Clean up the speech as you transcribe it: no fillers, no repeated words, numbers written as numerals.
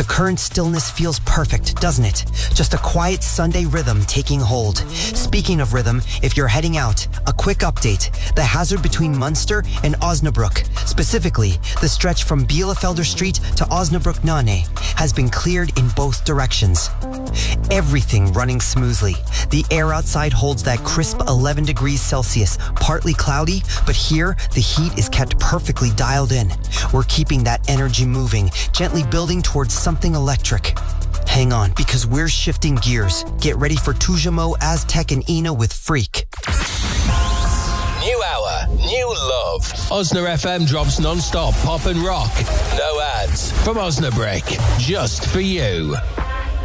current stillness feels perfect, doesn't it? Just a quiet Sunday rhythm taking hold. Speaking of rhythm, if you're heading out, a quick update. The hazard between Munster and Osnabrück, specifically the stretch from Bielefelder Street to Osnabrück-Nane, has been cleared in both directions. Everything running smoothly. The air outside holds that crisp 11 degrees Celsius, partly cloudy, but here the heat is kept perfectly dialed in. We're keeping that energy moving, gently building towards something electric. Hang on, because we're shifting gears. Get ready for Tujamo, Aztec, and Ina with Freak. New hour, new love. Osna FM drops non-stop pop and rock. No ads from Osnabrück, just for you.